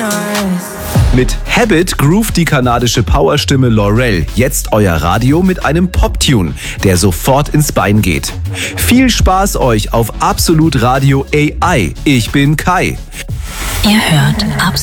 Mit Habit groovt die kanadische Powerstimme Laurel jetzt euer Radio mit einem Pop-Tune, der sofort ins Bein geht. Viel Spaß euch auf Absolut Radio AI. Ich bin Kai. Ihr hört Absolut